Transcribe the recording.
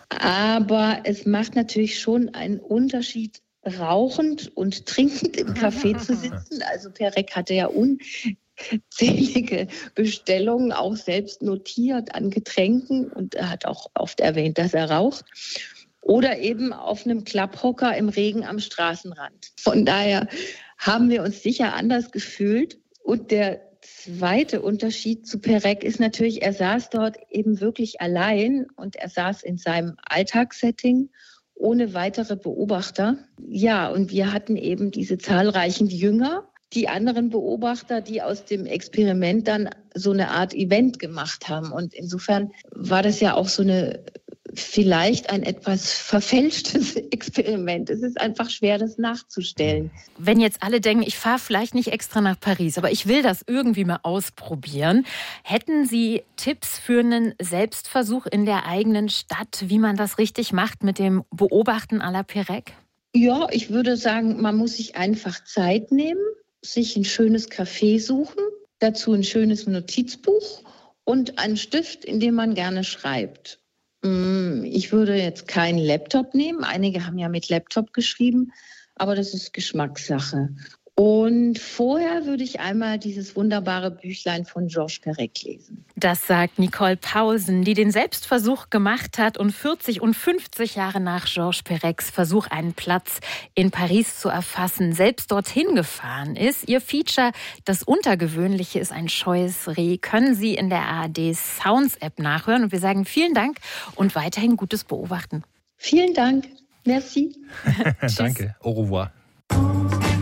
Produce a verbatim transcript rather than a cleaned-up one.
Aber es macht natürlich schon einen Unterschied, rauchend und trinkend im Café zu sitzen. Also Perec hatte ja unzählige Bestellungen, auch selbst notiert an Getränken. Und er hat auch oft erwähnt, dass er raucht. Oder eben auf einem Klapphocker im Regen am Straßenrand. Von daher haben wir uns sicher anders gefühlt. Und der zweite Unterschied zu Perec ist natürlich, er saß dort eben wirklich allein und er saß in seinem Alltagssetting ohne weitere Beobachter. Ja, und wir hatten eben diese zahlreichen Jünger, die anderen Beobachter, die aus dem Experiment dann so eine Art Event gemacht haben. Und insofern war das ja auch so eine vielleicht ein etwas verfälschtes Experiment. Es ist einfach schwer, das nachzustellen. Wenn jetzt alle denken, ich fahre vielleicht nicht extra nach Paris, aber ich will das irgendwie mal ausprobieren. Hätten Sie Tipps für einen Selbstversuch in der eigenen Stadt, wie man das richtig macht mit dem Beobachten à la Perec? Ja, ich würde sagen, man muss sich einfach Zeit nehmen, sich ein schönes Café suchen, dazu ein schönes Notizbuch und einen Stift, in dem man gerne schreibt. Ich würde jetzt keinen Laptop nehmen. Einige haben ja mit Laptop geschrieben, aber das ist Geschmackssache. Und vorher würde ich einmal dieses wunderbare Büchlein von Georges Perec lesen. Das sagt Nicole Pausen, die den Selbstversuch gemacht hat und vierzig und fünfzig Jahre nach Georges Perecs Versuch, einen Platz in Paris zu erfassen, selbst dorthin gefahren ist. Ihr Feature, das Untergewöhnliche ist ein scheues Reh, können Sie in der A R D Sounds App nachhören. Und wir sagen vielen Dank und weiterhin gutes Beobachten. Vielen Dank. Merci. Danke. Au revoir.